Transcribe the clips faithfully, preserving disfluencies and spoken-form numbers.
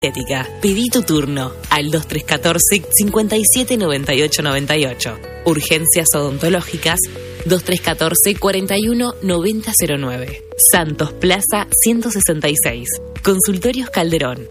Estética. Pedí tu turno al dos tres uno cuatro, cinco siete nueve ocho nueve ocho. Urgencias odontológicas dos tres uno cuatro, cuatro uno nueve cero cero nueve. Santos Plaza ciento sesenta y seis. Consultorios Calderón.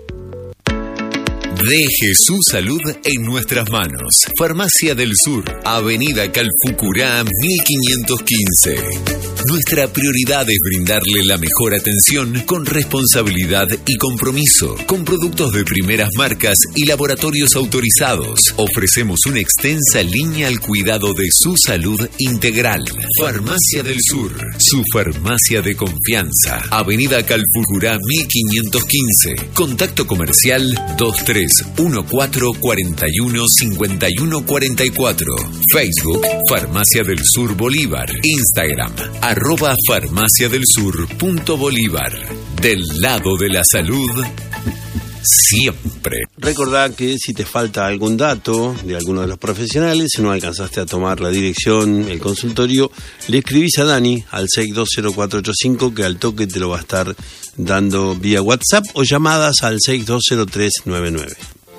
Deje su salud en nuestras manos. Farmacia del Sur, Avenida Calfucurá mil quinientos quince. Nuestra prioridad es brindarle la mejor atención con responsabilidad y compromiso, con productos de primeras marcas y laboratorios autorizados. Ofrecemos una extensa línea al cuidado de su salud integral. Farmacia del Sur, su farmacia de confianza. Avenida Calfucurá mil quinientos quince. Contacto comercial dos tres uno cuatro cuatro uno cinco uno cuatro cuatro. Facebook Farmacia del Sur Bolívar. Instagram arroba farmacia del sur punto bolívar. Del lado de la salud siempre. Recordá que si te falta algún dato de alguno de los profesionales, si no alcanzaste a tomar la dirección, el consultorio, le escribís a Dani al seis dos cero cuatro ocho cinco, que al toque te lo va a estar dando vía WhatsApp, o llamadas al seis dos cero tres nueve nueve.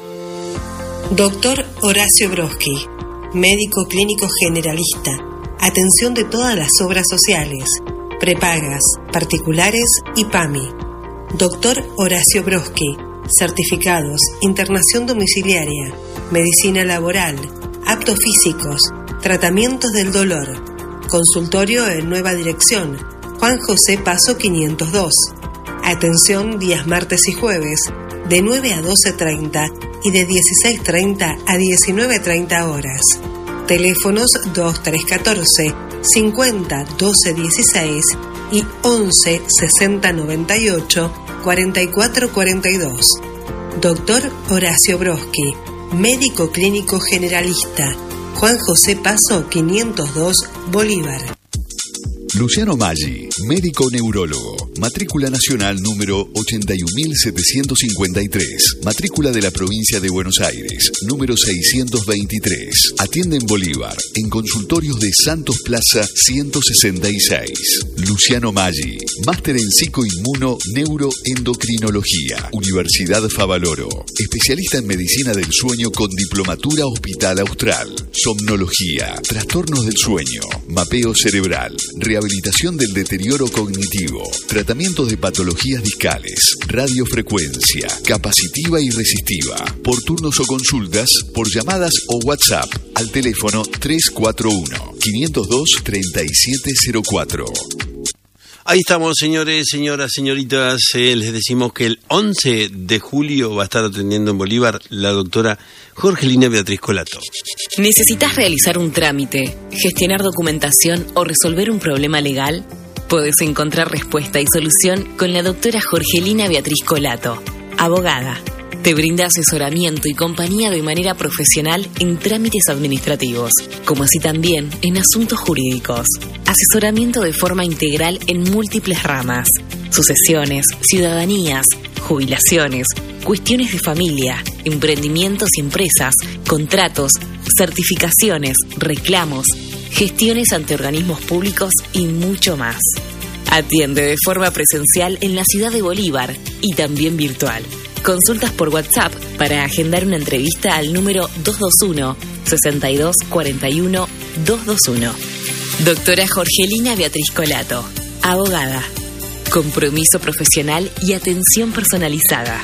Doctor Horacio Broski, médico clínico generalista. Atención de todas las obras sociales, prepagas, particulares y P A M I. Doctor Horacio Broski, certificados, internación domiciliaria, medicina laboral, aptos físicos, tratamientos del dolor. Consultorio en Nueva Dirección, Juan José Paso quinientos dos. Atención días martes y jueves, de nueve a doce treinta y de dieciséis treinta a diecinueve treinta horas. Teléfonos dos tres uno cuatro, cincuenta doce dieciséis y once sesenta noventa y ocho cuarenta y cuatro cuarenta y dos. Doctor Horacio Broski, médico clínico generalista, Juan José Paso quinientos dos, Bolívar. Luciano Maggi, médico neurólogo, matrícula nacional número ochenta y un mil setecientos cincuenta y tres, matrícula de la provincia de Buenos Aires, número seiscientos veintitrés. Atiende en Bolívar, en consultorios de Santos Plaza ciento sesenta y seis. Luciano Maggi, máster en psicoinmuno neuroendocrinología, Universidad Favaloro, especialista en medicina del sueño con diplomatura Hospital Austral, somnología, trastornos del sueño, mapeo cerebral, rehabilitación del deterioro cognitivo, tratamientos de patologías discales, radiofrecuencia, capacitiva y resistiva, por turnos o consultas, por llamadas o WhatsApp, al teléfono tres cuatro uno, cinco cero dos, tres siete cero cuatro. Ahí estamos, señores, señoras, señoritas. Eh, les decimos que el once de julio va a estar atendiendo en Bolívar la doctora Jorgelina Beatriz Colato. ¿Necesitas realizar un trámite, gestionar documentación o resolver un problema legal? Puedes encontrar respuesta y solución con la doctora Jorgelina Beatriz Colato, abogada. Te brinda asesoramiento y compañía de manera profesional en trámites administrativos, como así también en asuntos jurídicos. Asesoramiento de forma integral en múltiples ramas: sucesiones, ciudadanías, jubilaciones, cuestiones de familia, emprendimientos y empresas, contratos, certificaciones, reclamos, gestiones ante organismos públicos y mucho más. Atiende de forma presencial en la ciudad de Bolívar y también virtual. Consultas por WhatsApp para agendar una entrevista al número dos dos uno, sesenta y dos cuarenta y uno, doscientos veintiuno. Doctora Jorgelina Beatriz Colato, abogada. Compromiso profesional y atención personalizada.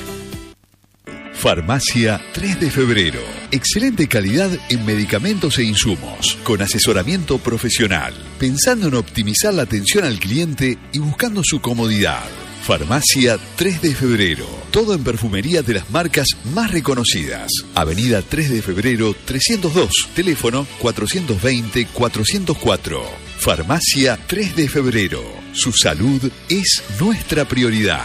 Farmacia tres de febrero. Excelente calidad en medicamentos e insumos, con asesoramiento profesional, pensando en optimizar la atención al cliente y buscando su comodidad. Farmacia tres de febrero. Todo en perfumería de las marcas más reconocidas. Avenida tres de febrero trescientos dos. Teléfono cuatrocientos veinte, cuatrocientos cuatro. Farmacia tres de febrero. Su salud es nuestra prioridad.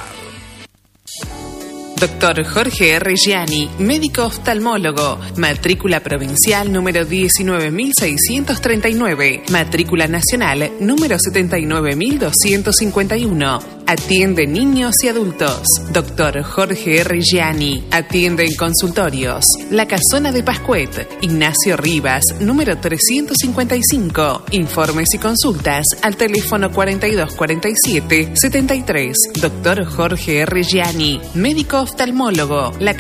Doctor Jorge R. Gianni, médico oftalmólogo, matrícula provincial número diecinueve mil seiscientos treinta y nueve, matrícula nacional número setenta y nueve mil doscientos cincuenta y uno. Atiende niños y adultos. Doctor Jorge R. Gianni. Atiende en consultorios. La Casona de Pascuet. Ignacio Rivas, número trescientos cincuenta y cinco. Informes y consultas al teléfono cuarenta y dos cuarenta y siete setenta y tres. Doctor Jorge R. Gianni. Médico oftalmólogo. La